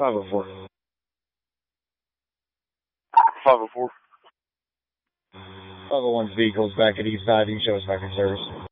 504. 504. 501's vehicle's back at East 5. You can show us back in service.